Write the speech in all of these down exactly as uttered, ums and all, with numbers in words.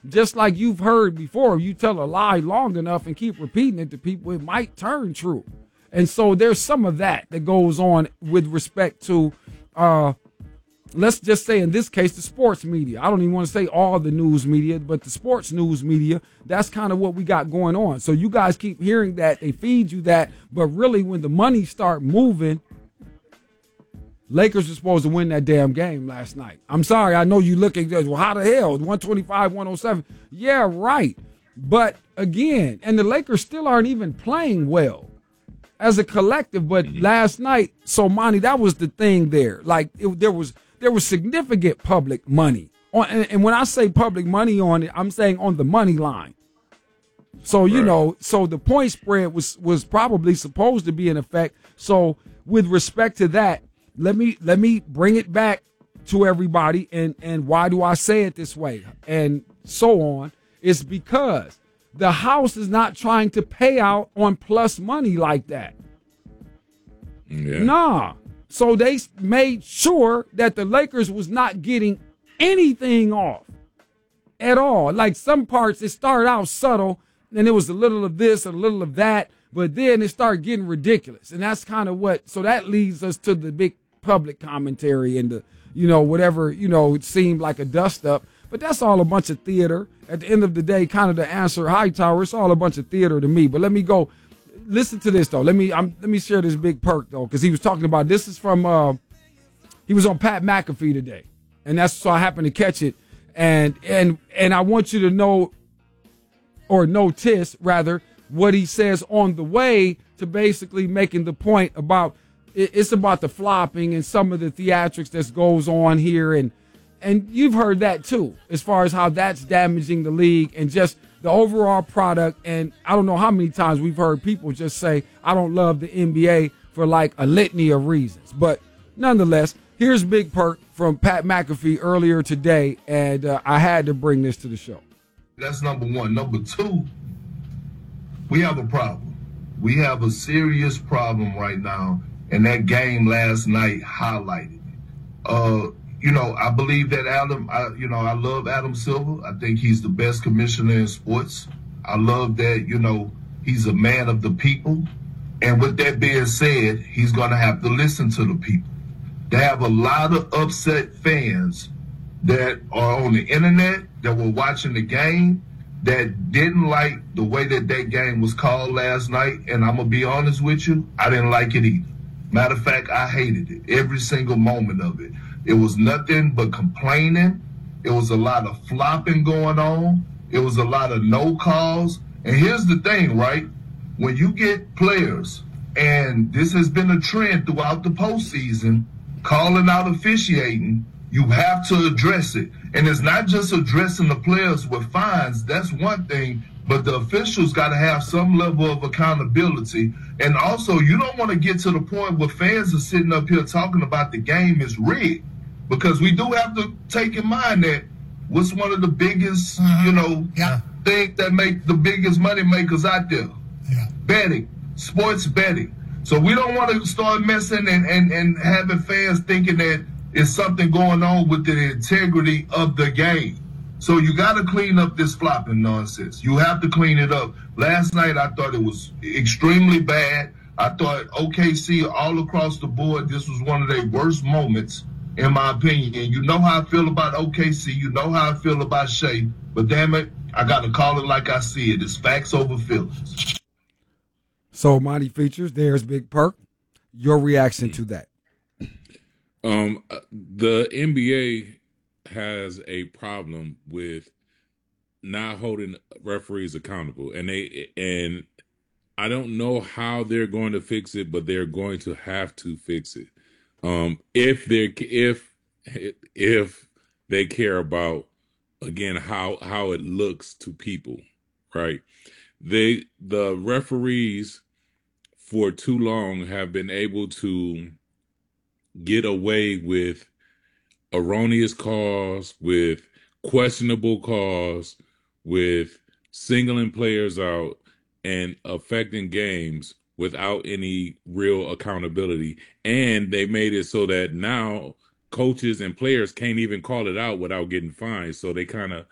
just like you've heard before, you tell a lie long enough and keep repeating it to people, it might turn true. And so there's some of that that goes on with respect to, uh, let's just say in this case, the sports media. I don't even want to say all the news media, but the sports news media, that's kind of what we got going on. So you guys keep hearing that, they feed you that, but really when the money start moving, Lakers were supposed to win that damn game last night. I'm sorry, I know you looking, well, how the hell? one twenty-five, one oh seven. Yeah, right. But again, and the Lakers still aren't even playing well as a collective. But last night, so Monty, that was the thing there. Like it, there was there was significant public money. On, and, and when I say public money on it, I'm saying on the money line. So, you right. know, so the point spread was was probably supposed to be in effect. So with respect to that, Let me let me bring it back to everybody, and, and why do I say it this way and so on? It's because the house is not trying to pay out on plus money like that. Yeah. Nah. So they made sure that the Lakers was not getting anything off at all. Like some parts, it started out subtle, and it was a little of this, a little of that, but then it started getting ridiculous. And that's kind of what, so that leads us to the big public commentary and the, you know, whatever, you know, it seemed like a dust up, but that's all a bunch of theater. At the end of the day, kind of the answer Hightower, it's all a bunch of theater to me. But let me go, listen to this though. Let me, I'm, let me share this big perk though, because he was talking about, this is from, uh, he was on Pat McAfee today, and that's so I happened to catch it, and and and I want you to know, or notice rather, what he says on the way to basically making the point about. It's about the flopping and some of the theatrics that goes on here. And and you've heard that, too, as far as how that's damaging the league and just the overall product. And I don't know how many times we've heard people just say, I don't love the N B A for like a litany of reasons. But nonetheless, here's Big Perk from Pat McAfee earlier today. And uh, I had to bring this to the show. That's number one. Number two, we have a problem. We have a serious problem right now. And that game last night highlighted it. Uh, you know, I believe that Adam, I, you know, I love Adam Silver. I think he's the best commissioner in sports. I love that, you know, he's a man of the people. And with that being said, he's going to have to listen to the people. They have a lot of upset fans that are on the internet, that were watching the game, that didn't like the way that that game was called last night. And I'm going to be honest with you, I didn't like it either. Matter of fact, I hated it, every single moment of it. It was nothing but complaining. It was a lot of flopping going on. It was a lot of no calls. And here's the thing, right? When you get players, and this has been a trend throughout the postseason, calling out officiating, you have to address it. And it's not just addressing the players with fines. That's one thing. But the officials got to have some level of accountability. And also, you don't want to get to the point where fans are sitting up here talking about the game is rigged. Because we do have to take in mind that what's one of the biggest, uh-huh. you know, yeah. things that make the biggest money makers out there? Yeah. Betting, sports betting. So we don't want to start messing and, and, and having fans thinking that it's something going on with the integrity of the game. So you got to clean up this flopping nonsense. You have to clean it up. Last night, I thought it was extremely bad. I thought O K C all across the board, this was one of their worst moments, in my opinion. And you know how I feel about O K C. You know how I feel about Shea. But damn it, I got to call it like I see it. It's facts over feelings. So, Monty Features, there's Big Perk. Your reaction to that? Um, the N B A has a problem with not holding referees accountable, and they and I don't know how they're going to fix it, but they're going to have to fix it. Um, if they if if they care about, again, how how it looks to people, right? They the referees for too long have been able to get away with erroneous calls, with questionable calls, with singling players out and affecting games without any real accountability. And they made it so that now coaches and players can't even call it out without getting fined. So they kind of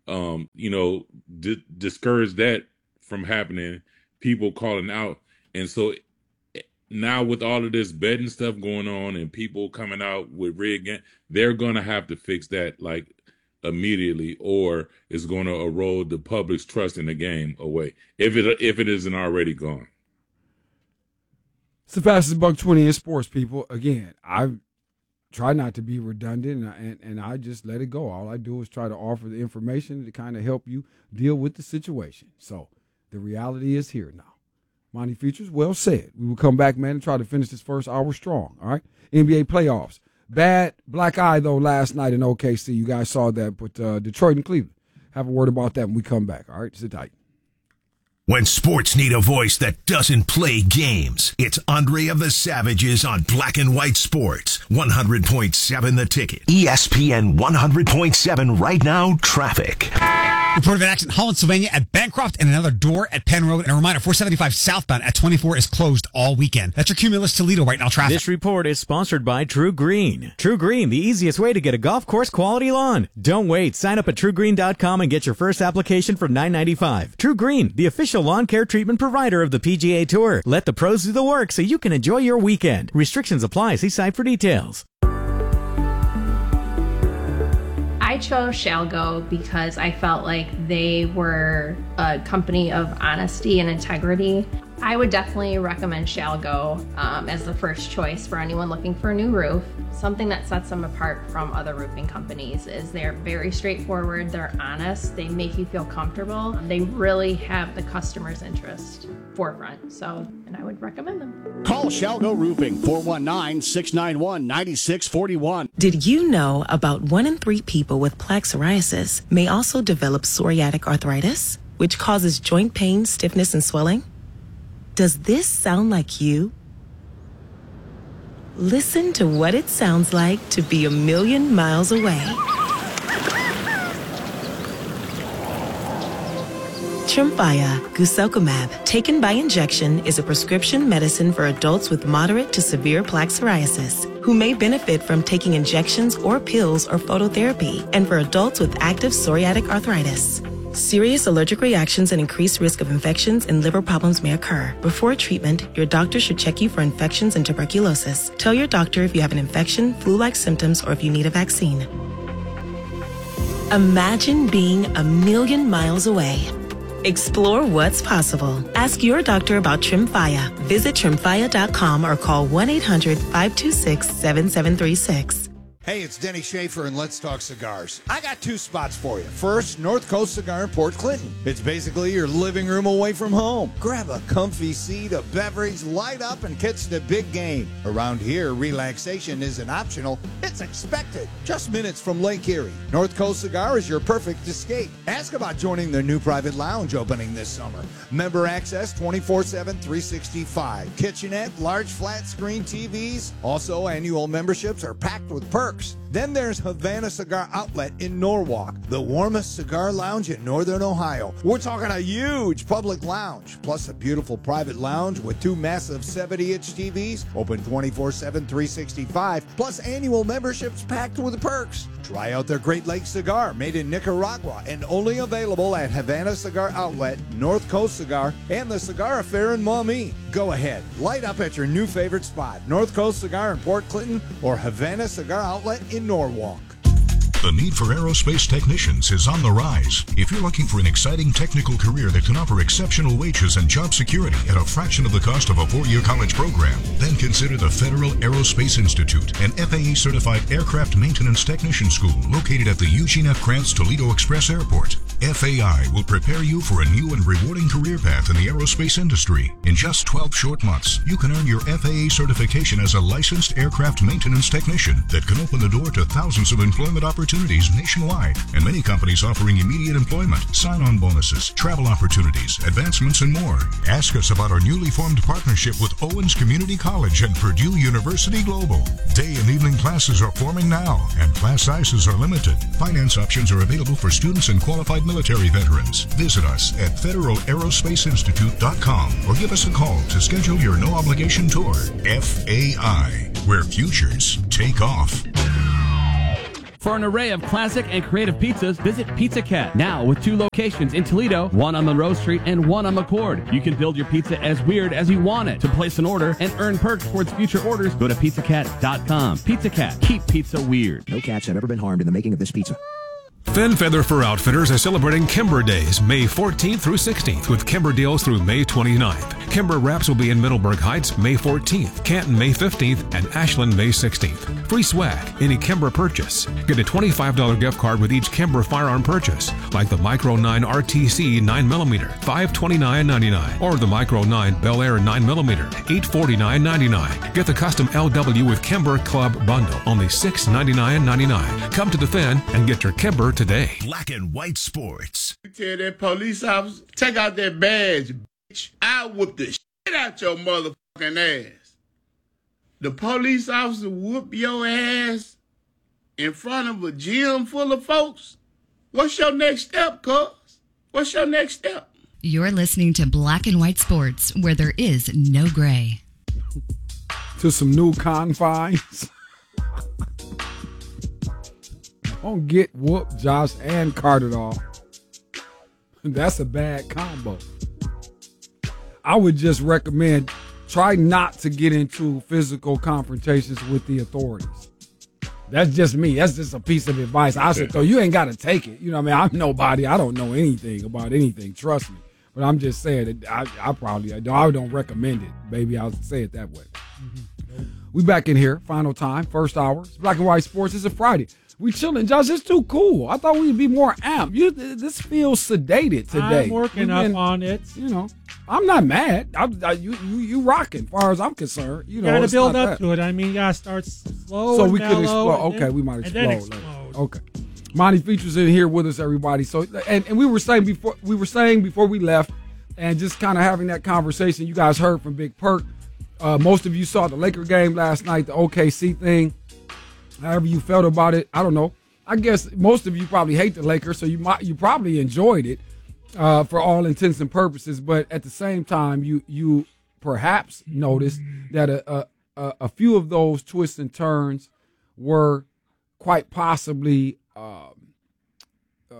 um, you know, di- discourage that from happening, people calling out. And so now with all of this betting stuff going on and people coming out with rigged, they're going to have to fix that like immediately, or it's going to erode the public's trust in the game away if it if it isn't already gone. It's the fastest buck twenty in sports, people. Again, I try not to be redundant, and, and, and I just let it go. All I do is try to offer the information to kind of help you deal with the situation. So the reality is here now. Monty Features, well said. We will come back, man, and try to finish this first hour strong, all right? N B A playoffs. Bad black eye, though, last night in O K C. You guys saw that, but uh, Detroit and Cleveland. Have a word about that when we come back, all right? Sit tight. When sports need a voice that doesn't play games, it's Andre of the Savages on Black and White Sports. one hundred point seven The Ticket. E S P N one hundred point seven right now, traffic. Report of an accident, Holland, Sylvania at Bancroft and another door at Penn Road. And a reminder, four seventy-five southbound at twenty-four is closed all weekend. That's your Cumulus Toledo right now, traffic. This report is sponsored by True Green. True Green, the easiest way to get a golf course quality lawn. Don't wait. Sign up at true green dot com and get your first application for nine ninety-five. True Green, the official lawn care treatment provider of the P G A Tour. Let the pros do the work so you can enjoy your weekend. Restrictions apply. See site for details. I chose Shalgo because I felt like they were a company of honesty and integrity. I would definitely recommend Shalgo um, as the first choice for anyone looking for a new roof. Something that sets them apart from other roofing companies is they're very straightforward, they're honest, they make you feel comfortable. They really have the customer's interest forefront, so, and I would recommend them. Call Shalgo Roofing, four one nine, six nine one, nine six four one. Did you know about one in three people with plaque psoriasis may also develop psoriatic arthritis, which causes joint pain, stiffness, and swelling? Does this sound like you? Listen to what it sounds like to be a million miles away. Tremfya guselkumab, taken by injection, is a prescription medicine for adults with moderate to severe plaque psoriasis who may benefit from taking injections or pills or phototherapy, and for adults with active psoriatic arthritis. Serious allergic reactions and increased risk of infections and liver problems may occur. Before treatment, your doctor should check you for infections and tuberculosis. Tell your doctor if you have an infection, flu-like symptoms, or if you need a vaccine. Imagine being a million miles away. Explore what's possible. Ask your doctor about Tremfya. Visit tremfya dot com or call one eight hundred, five two six, seven seven three six. Hey, it's Denny Schaefer, and let's talk cigars. I got two spots for you. First, North Coast Cigar in Port Clinton. It's basically your living room away from home. Grab a comfy seat, a beverage, light up, and catch the big game. Around here, relaxation isn't optional. It's expected. Just minutes from Lake Erie. North Coast Cigar is your perfect escape. Ask about joining their new private lounge opening this summer. Member access twenty-four seven, three sixty-five. Kitchenette, large flat screen T Vs. Also, annual memberships are packed with perks. Then there's Havana Cigar Outlet in Norwalk, the warmest cigar lounge in Northern Ohio. We're talking a huge public lounge, plus a beautiful private lounge with two massive seventy inch T Vs, open twenty-four seven, three sixty-five, plus annual memberships packed with perks. Try out their Great Lakes cigar, made in Nicaragua and only available at Havana Cigar Outlet, North Coast Cigar, and the Cigar Affair in Maumee. Go ahead, light up at your new favorite spot, North Coast Cigar in Port Clinton or Havana Cigar Outlet in Norwalk. The need for aerospace technicians is on the rise. If you're looking for an exciting technical career that can offer exceptional wages and job security at a fraction of the cost of a four-year college program, then consider the Federal Aerospace Institute, an F A A-certified aircraft maintenance technician school located at the Eugene F. Krantz Toledo Express Airport. F A I will prepare you for a new and rewarding career path in the aerospace industry. In just twelve short months, you can earn your F A A certification as a licensed aircraft maintenance technician that can open the door to thousands of employment opportunities nationwide, and many companies offering immediate employment, sign-on bonuses, travel opportunities, advancements, and more. Ask us about our newly formed partnership with Owens Community College and Purdue University Global. Day and evening classes are forming now, and class sizes are limited. Finance options are available for students and qualified military veterans. Visit us at federal aerospace institute dot com or give us a call to schedule your no-obligation tour. F A I, where futures take off. For an array of classic and creative pizzas, visit Pizza Cat. Now with two locations in Toledo, one on Monroe Street and one on McCord. You can build your pizza as weird as you want it. To place an order and earn perks towards future orders, go to pizza cat dot com. Pizza Cat. Keep pizza weird. No cats have ever been harmed in the making of this pizza. Finn Feather Fur Outfitters are celebrating Kimber Days, May fourteenth through sixteenth, with Kimber deals through May twenty-ninth. Kimber Wraps will be in Middleburg Heights May fourteenth, Canton May fifteenth, and Ashland May sixteenth. Free swag, any Kimber purchase. Get a twenty-five dollars gift card with each Kimber firearm purchase, like the Micro nine R T C nine millimeter, five hundred twenty-nine dollars and ninety-nine cents, or the Micro nine Bel Air nine millimeter, eight hundred forty-nine dollars and ninety-nine cents. Get the custom L W with Kimber Club bundle, only six hundred ninety-nine dollars and ninety-nine cents. Come to the Finn and get your Kimber today. Black and White Sports. Tell that police officer, take out that badge, bitch. I whoop the shit out your motherfucking ass. The police officer whoop your ass in front of a gym full of folks. What's your next step, cuz? What's your next step? You're listening to Black and White Sports, where there is no gray. To some new confines. Don't get whooped, Josh and Carter off. That's a bad combo. I would just recommend try not to get into physical confrontations with the authorities. That's just me. That's just a piece of advice. I said, though, you ain't got to take it. You know what I mean? I'm nobody. I don't know anything about anything. Trust me. But I'm just saying that I, I probably, I don't recommend it. Maybe I'll say it that way. Mm-hmm. We back in here. Final time. First hour. It's Black and White Sports. It's a Friday. We chilling, Josh. It's too cool. I thought we'd be more amped. You, this feels sedated today. I'm working been, up on it. You know, I'm not mad. I, I, you, you, you rocking, as far as I'm concerned. You know, got to build up that. to it. I mean, you got to start slow. So and we could explode. Okay, then, we might explode. And then explode. Okay, Monty Features in here with us, everybody. So, and, and we were saying before we were saying before we left, and just kind of having that conversation. You guys heard from Big Perk. Uh, most of you saw the Laker game last night, the O K C thing. However you felt about it, I don't know. I guess most of you probably hate the Lakers, so you might you probably enjoyed it uh, for all intents and purposes. But at the same time, you you perhaps noticed that a, a, a few of those twists and turns were quite possibly um, uh,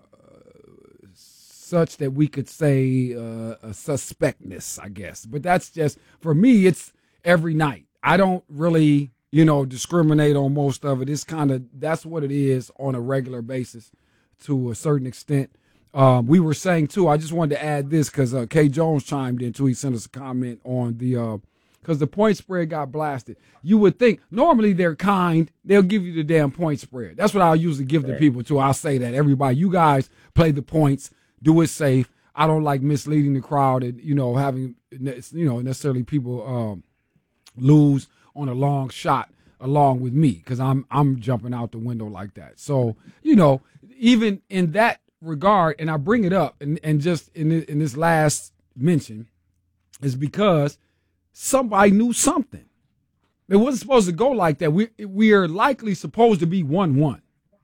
such that we could say uh, a suspectness, I guess. But that's just, for me, it's every night. I don't really... you know, discriminate on most of it. It's kind of, that's what it is on a regular basis to a certain extent. Um, we were saying, too, I just wanted to add this because uh, Kay Jones chimed in, too. He sent us a comment on the, because uh, the point spread got blasted. You would think, normally they're kind. They'll give you the damn point spread. That's what I'll usually give to people, too. I'll say that. Everybody, you guys play the points. Do it safe. I don't like misleading the crowd and, you know, having, you know, necessarily people um, lose on a long shot along with me because I'm I'm jumping out the window like that. So, you know, even in that regard, and I bring it up and, and just in, the, in this last mention is because somebody knew something. It wasn't supposed to go like that. We we are likely supposed to be one one.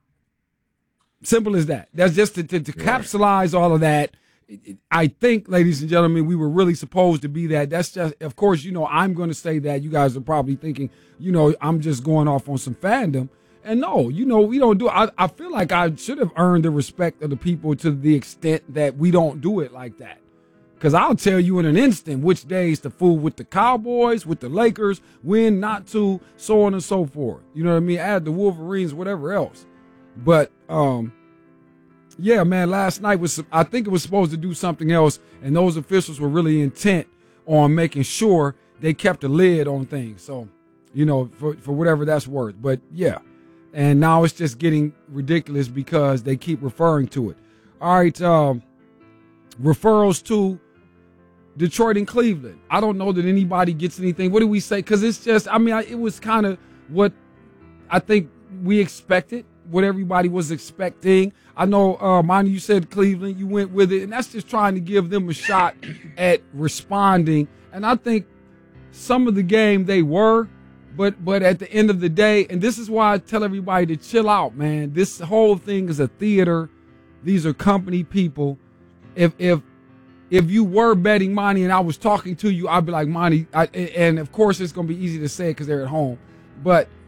Simple as that. That's just to, to, to capsulize all of that. I think, ladies and gentlemen, we were really supposed to be that. That's just, of course, you know, I'm going to say that. You guys are probably thinking, you know, I'm just going off on some fandom. And no, you know, we don't do it. I, I feel like I should have earned the respect of the people to the extent that we don't do it like that. Because I'll tell you in an instant which days to fool with the Cowboys, with the Lakers, when not to, so on and so forth. You know what I mean? Add the Wolverines, whatever else. But, um, yeah, man, last night was, I think it was supposed to do something else, and those officials were really intent on making sure they kept a lid on things. So, you know, for, for whatever that's worth. But, yeah, and now it's just getting ridiculous because they keep referring to it. All right, um, referrals to Detroit and Cleveland. I don't know that anybody gets anything. What do we say? Because it's just, I mean, I, it was kind of what I think we expected, what everybody was expecting. I know, uh, Monty, you said Cleveland, you went with it, and that's just trying to give them a shot at responding. And I think some of the game they were, but but at the end of the day, and this is why I tell everybody to chill out, man. This whole thing is a theater. These are company people. If if if you were betting Monty and I was talking to you, I'd be like, Monty, I, and of course it's going to be easy to say it because they're at home, but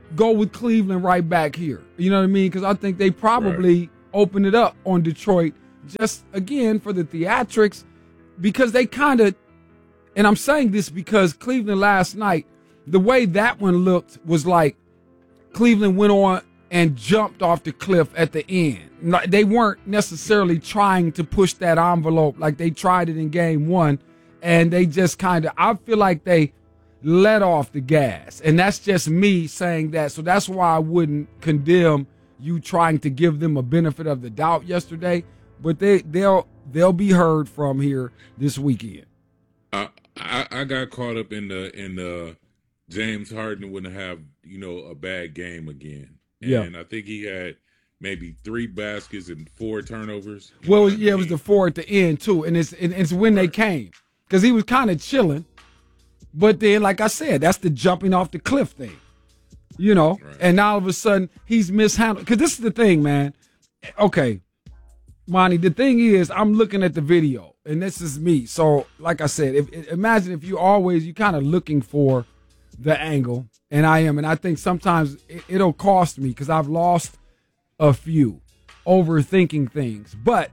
go with Cleveland right back here. You know what I mean? Because I think they probably right. open it up on Detroit just, again, for the theatrics, because they kind of, and I'm saying this because Cleveland last night, the way that one looked was like Cleveland went on and jumped off the cliff at the end. They weren't necessarily trying to push that envelope like they tried it in game one, and they just kind of, I feel like they let off the gas, and that's just me saying that. So that's why I wouldn't condemn you trying to give them a benefit of the doubt yesterday, but they they'll they'll be heard from here this weekend. Uh, I I got caught up in the in the James Harden wouldn't have you know a bad game again, and yeah. I think he had maybe three baskets and four turnovers. Well, yeah, it was the four at the end too, and it's and it's when they came because he was kind of chilling. But then, like I said, that's the jumping off the cliff thing, you know? Right. And now all of a sudden, he's mishandled. Because this is the thing, man. Okay, Monty, the thing is, I'm looking at the video, and this is me. So, like I said, if, imagine if you always, you're kind of looking for the angle, and I am. And I think sometimes it, it'll cost me because I've lost a few overthinking things. But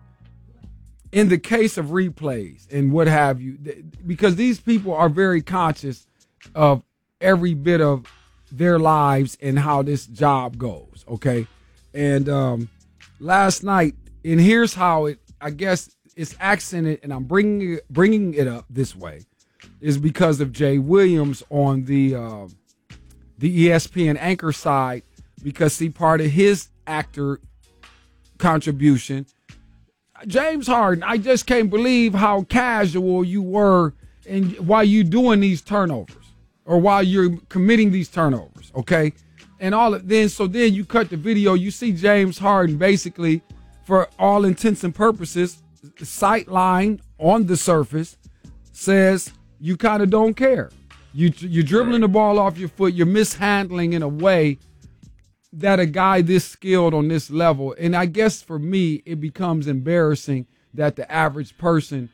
in the case of replays and what have you, because these people are very conscious of every bit of their lives and how this job goes, okay? And um, last night, and here's how it, I guess it's accented, and I'm bringing it, bringing it up this way, is because of Jay Williams on the uh, the E S P N anchor side, because, see, part of his actor contribution, James Harden, I just can't believe how casual you were and while you doing these turnovers or while you're committing these turnovers, okay? And all of then, so then you cut the video, you see James Harden basically, for all intents and purposes, sight line on the surface says you kind of don't care. You, you're dribbling the ball off your foot, you're mishandling in a way that a guy this skilled on this level, and I guess for me, it becomes embarrassing that the average person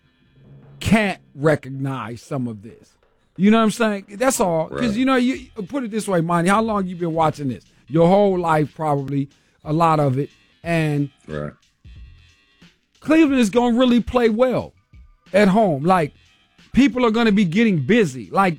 can't recognize some of this. You know what I'm saying? That's all. Because, right. you know, you put it this way, Monty, how long you been watching this? Your whole life, probably, a lot of it. And right. Cleveland is going to really play well at home. Like, people are going to be getting busy. Like,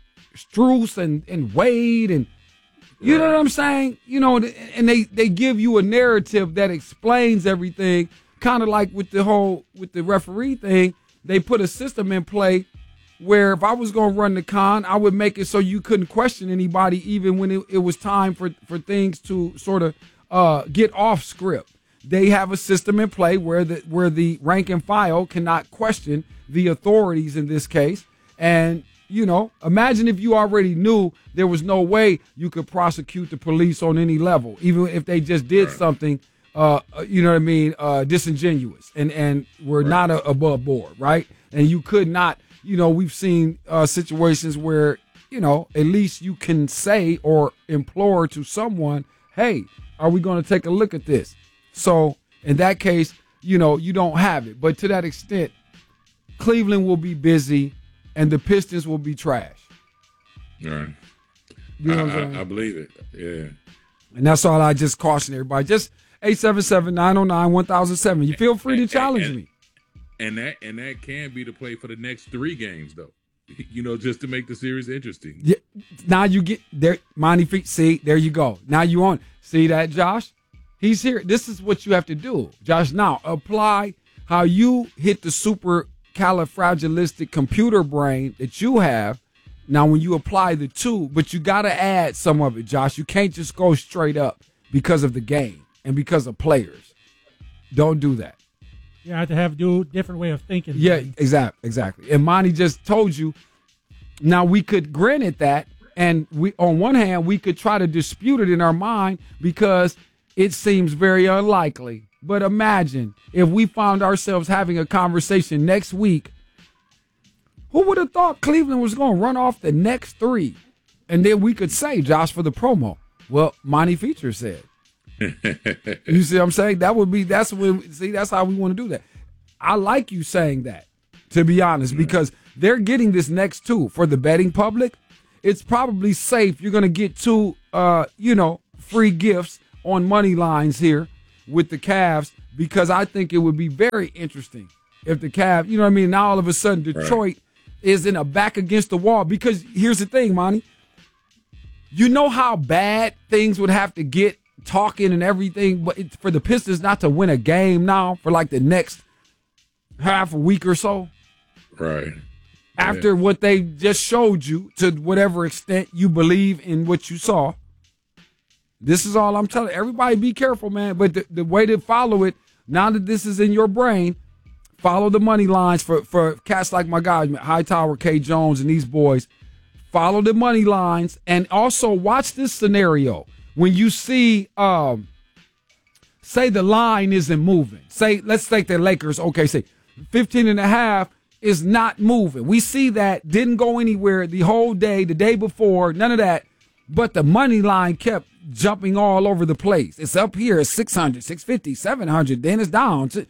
Strus and, and Wade and You know what I'm saying? You know, and they, they give you a narrative that explains everything, kind of like with the whole, with the referee thing. They put a system in play where if I was going to run the con, I would make it so you couldn't question anybody even when it, it was time for, for things to sort of uh, get off script. They have a system in play where the, where the rank and file cannot question the authorities in this case. And you know, imagine if you already knew there was no way you could prosecute the police on any level, even if they just did right. something, uh, you know what I mean, uh, disingenuous and, and were right. not a, above board, right? And you could not, you know, we've seen uh, situations where, you know, at least you can say or implore to someone, hey, are we going to take a look at this? So in that case, you know, you don't have it. But to that extent, Cleveland will be busy and the Pistons will be trash. Right. You know I, what I'm I, I believe it. Yeah. And that's all I just caution everybody. Just eight seven seven, nine oh nine, one thousand seven. You feel free to challenge and, me. And that and that can be the play for the next three games, though. You know, just to make the series interesting. Yeah. Now you get there, Monty Feet. See, there you go. Now you on. See that, Josh? He's here. This is what you have to do, Josh. Now apply how you hit the super califragilistic computer brain that you have. Now, when you apply the two, but you got to add some of it, Josh. You can't just go straight up because of the game and because of players. Don't do that. You have to have do different way of thinking. Yeah, exactly, exactly. And Monty just told you. Now we could granted that, and we on one hand we could try to dispute it in our mind because it seems very unlikely. But imagine if we found ourselves having a conversation next week. Who would have thought Cleveland was going to run off the next three? And then we could say, Josh, for the promo. Well, Monty Feature said. You see what I'm saying? That would be, that's when, see, that's how we want to do that. I like you saying that, to be honest, because they're getting this next two. For the betting public, it's probably safe. You're going to get two uh, you know, free gifts on money lines here with the Cavs because I think it would be very interesting if the Cavs, you know what I mean? Now all of a sudden Detroit right. is in a back against the wall because here's the thing, Monty. You know how bad things would have to get talking and everything, but it, for the Pistons not to win a game now for like the next half a week or so. Right. After yeah. what they just showed you, to whatever extent you believe in what you saw. This is all I'm telling everybody. Be careful, man. But the, the way to follow it, now that this is in your brain, follow the money lines for, for cats like my guys, Hightower, K. Jones, and these boys. Follow the money lines, and also watch this scenario. When you see, um, say the line isn't moving. Say, let's take the Lakers, okay, say fifteen and a half is not moving. We see that, didn't go anywhere the whole day, the day before, none of that. But the money line kept jumping all over the place. It's up here at six hundred, six fifty, seven hundred, then it's down. To,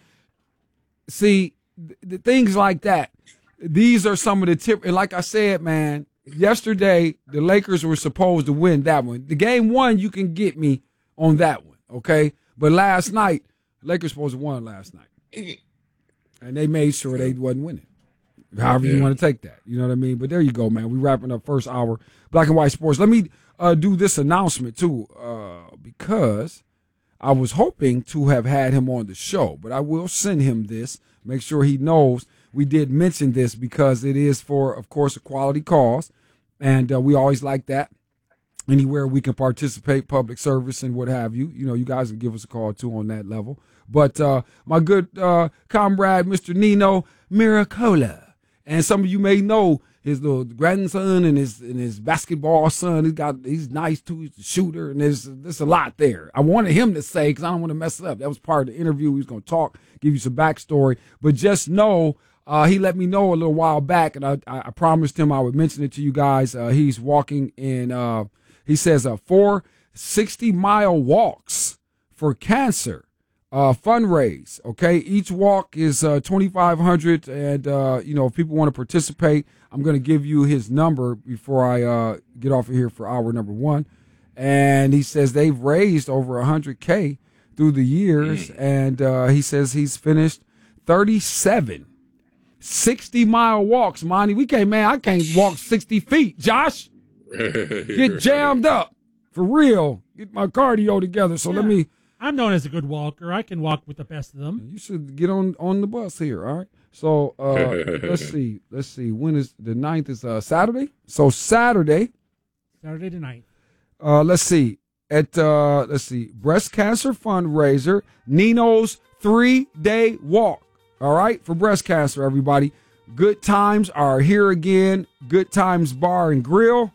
see, the things like that. These are some of the tip. And like I said, man, yesterday the Lakers were supposed to win that one. The game one, you can get me on that one, okay? But last night, Lakers supposed to win last night. And they made sure they wasn't winning. However yeah. you want to take that. You know what I mean? But there you go, man. We wrapping up first hour Black and White Sports. Let me uh, do this announcement, too, uh, because I was hoping to have had him on the show, but I will send him this. Make sure he knows we did mention this because it is for, of course, a quality cause, and uh, we always like that. Anywhere we can participate, public service and what have you. You know, you guys can give us a call, too, on that level. But uh, my good uh, comrade, Mister Nino Miracola, and some of you may know his little grandson and his and his basketball son. He's got he's nice too. He's a shooter, and there's there's a lot there. I wanted him to say because I don't want to mess it up. That was part of the interview. He was going to talk, give you some backstory, but just know uh, he let me know a little while back, and I I promised him I would mention it to you guys. Uh, he's walking in. Uh, he says uh, four sixty mile walks for cancer. Uh, fundraise, okay? Each walk is uh, twenty-five hundred dollars, and, uh, you know, if people want to participate, I'm going to give you his number before I uh, get off of here for hour number one. And he says they've raised over one hundred K through the years, and uh, he says he's finished thirty-seven sixty-mile walks, Monty. We can't, man, I can't walk sixty feet, Josh. Get jammed up, for real. Get my cardio together, so yeah. let me... I'm known as a good walker. I can walk with the best of them. You should get on, on the bus here, all right? So uh, let's see. Let's see. When is the ninth is uh, Saturday? So Saturday. Saturday the ninth. Uh, let's see. At uh, let's see. Breast cancer fundraiser. Nino's three-day walk. All right? For breast cancer, everybody. Good times are here again. Good Times Bar and Grill.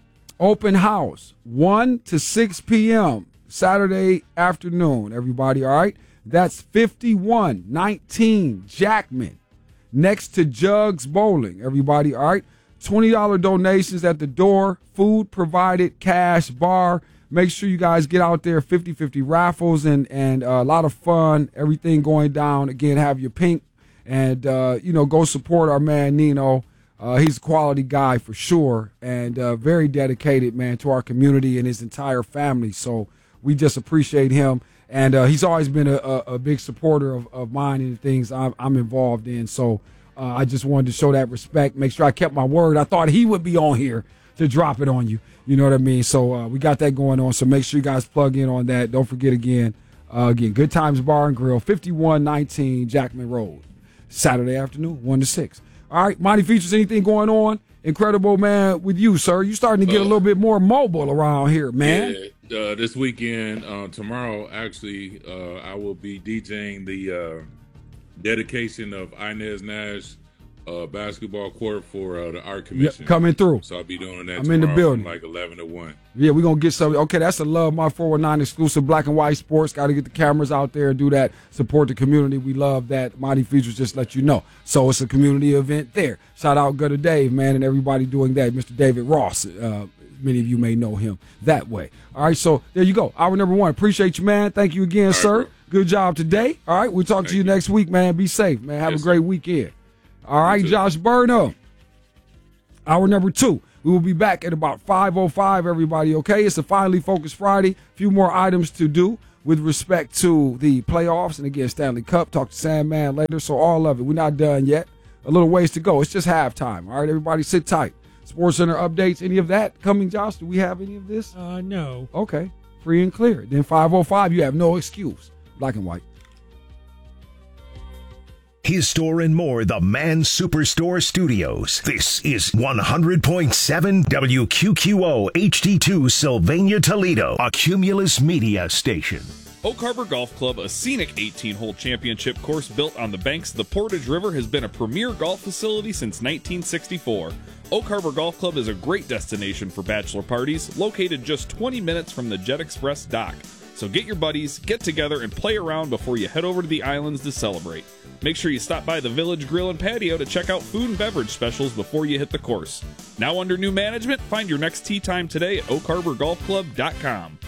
Open house. one to six p.m. Saturday afternoon, everybody, all right? That's fifty-one nineteen Jackman, next to Jugs Bowling, everybody, all right? twenty dollars donations at the door, food provided, cash, bar. Make sure you guys get out there, fifty fifty raffles and, and uh, a lot of fun, everything going down. Again, have your pink, and, uh, you know, go support our man Nino. Uh, he's a quality guy for sure, and uh, very dedicated, man, to our community and his entire family, so we just appreciate him, and uh, he's always been a, a, a big supporter of, of mine and the things I'm, I'm involved in. So uh, I just wanted to show that respect, make sure I kept my word. I thought he would be on here to drop it on you. You know what I mean? So uh, we got that going on. So make sure you guys plug in on that. Don't forget again, uh, again, Good Times Bar and Grill, fifty-one nineteen Jackman Road, Saturday afternoon, one to six. All right, Monty Features, anything going on? Incredible, man, with you, sir. You're starting to get uh, a little bit more mobile around here, man. Yeah. Uh, this weekend, uh, tomorrow, actually, uh, I will be DJing the uh, dedication of Inez Nash uh, basketball court for uh, the Art Commission. Yep, coming through. So I'll be doing that I'm in the building. From like eleven to one. Yeah, we're going to get some. Okay, that's a Love My four one nine exclusive Black and White Sports. Got to get the cameras out there and do that. Support the community. We love that. Monty Features just let you know. So it's a community event there. Shout out Gutter Dave, man, and everybody doing that. Mister David Ross. Uh, Many of you may know him that way. All right, so there you go. Hour number one. Appreciate you, man. Thank you again, right, sir. Bro. Good job today. All right, we'll talk Thank to you, you next week, man. Be safe, man. Have yes, a great sir. weekend. All right, Josh Burnham. Hour number two. We will be back at about five oh five, everybody, okay? It's a Finally Focused Friday. A few more items to do with respect to the playoffs and, again, Stanley Cup. Talk to Sandman later, so all of it. We're not done yet. A little ways to go. It's just halftime, all right? Everybody sit tight. Sports Center updates, any of that coming, Josh? Do we have any of this? Uh, no. Okay. Free and clear. Then five oh five, you have no excuse. Black and white. His Store and More, the Man Superstore Studios. This is one hundred point seven W Q Q O H D two Sylvania, Toledo, a Cumulus Media station. Oak Harbor Golf Club, a scenic eighteen-hole championship course built on the banks of the Portage River, has been a premier golf facility since nineteen sixty-four. Oak Harbor Golf Club is a great destination for bachelor parties, located just twenty minutes from the Jet Express dock. So get your buddies, get together, and play around before you head over to the islands to celebrate. Make sure you stop by the Village Grill and Patio to check out food and beverage specials before you hit the course. Now under new management, find your next tee time today at oak harbor golf club dot com.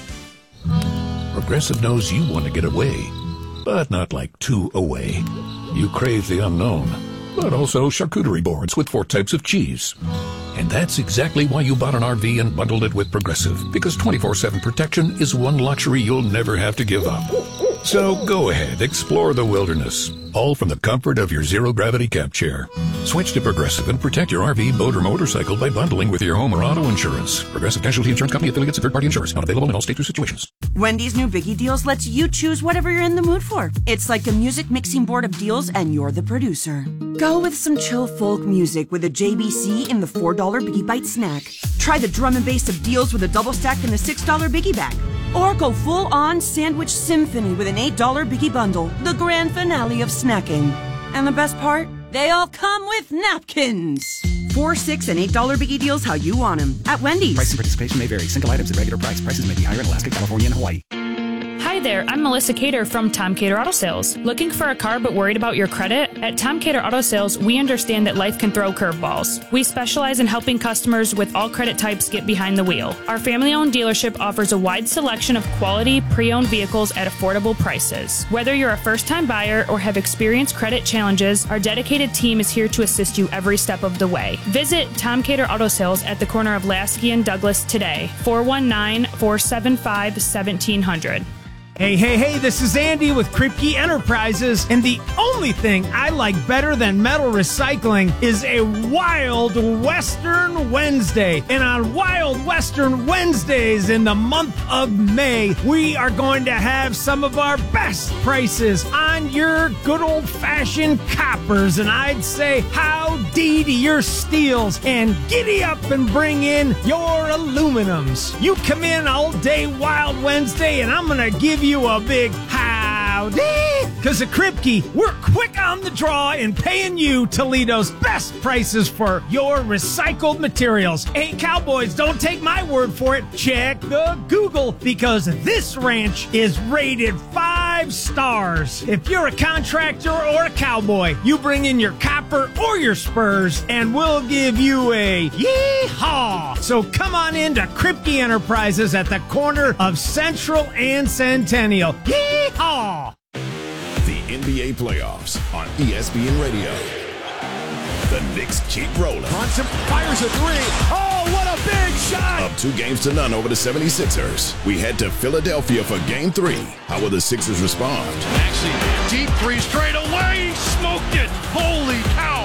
Progressive knows you want to get away, but not like too away. You crave the unknown, but also charcuterie boards with four types of cheese. And that's exactly why you bought an R V and bundled it with Progressive, because twenty-four seven protection is one luxury you'll never have to give up. So go ahead, explore the wilderness, all from the comfort of your zero-gravity cab chair. Switch to Progressive and protect your R V, boat, or motorcycle by bundling with your home or auto insurance. Progressive Casualty Insurance Company, affiliates, and third-party insurers. Not available in all states or situations. Wendy's new Biggie Deals lets you choose whatever you're in the mood for. It's like a music mixing board of deals, and you're the producer. Go with some chill folk music with a J B C in the four dollar Biggie Bite snack. Try the drum and bass of deals with a double stack in the six dollar Biggie Bag. Or go full-on sandwich symphony with an eight dollar Biggie Bundle, the grand finale of snacking. And the best part? They all come with napkins. Four, six, and eight dollar Biggie Deals how you want them at Wendy's. Price and participation may vary. Single items at regular price. Prices may be higher in Alaska, California, and Hawaii. Hi there, I'm Melissa Cater from Tom Cater Auto Sales. Looking for a car but worried about your credit? At Tom Cater Auto Sales, we understand that life can throw curveballs. We specialize in helping customers with all credit types get behind the wheel. Our family-owned dealership offers a wide selection of quality, pre-owned vehicles at affordable prices. Whether you're a first-time buyer or have experienced credit challenges, our dedicated team is here to assist you every step of the way. Visit Tom Cater Auto Sales at the corner of Lasky and Douglas today, four one nine, four seven five, one seven zero zero. Hey, hey, hey, this is Andy with Kripke Enterprises, and the only thing I like better than metal recycling is a Wild Western Wednesday. And on Wild Western Wednesdays in the month of May, we are going to have some of our best prices on your good old-fashioned coppers, and I'd say howdy to your steels, and giddy up and bring in your aluminums. You come in all day Wild Wednesday, and I'm going to give you a big howdy, because at Kripke, we're quick on the draw in paying you Toledo's best prices for your recycled materials. Hey, cowboys, don't take my word for it. Check the Google, because this ranch is rated five stars. If you're a contractor or a cowboy, you bring in your copper or your spurs, and we'll give you a yee-haw. So come on in to Kripke Enterprises at the corner of Central and Centennial. Yee-haw! The N B A playoffs on E S P N Radio. The Knicks keep rolling. Brunson fires a three. Oh, what a big shot! Up two games to none over the seventy-sixers. We head to Philadelphia for game three. How will the Sixers respond? Maxey, deep three straight away. He smoked it. Holy cow!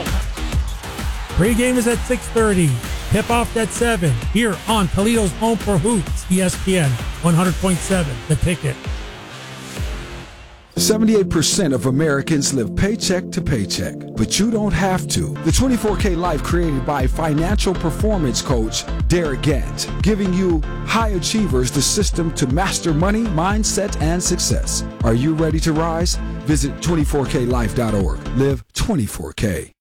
Pre-game is at six thirty. Tip-off at seven. Here on Toledo's home for hoops. E S P N one hundred point seven. The Ticket. seventy-eight percent of Americans live paycheck to paycheck, but you don't have to. The twenty-four K Life created by financial performance coach Derek Gant, giving you high achievers the system to master money, mindset, and success. Are you ready to rise? Visit twenty-four K life dot org. Live twenty-four K.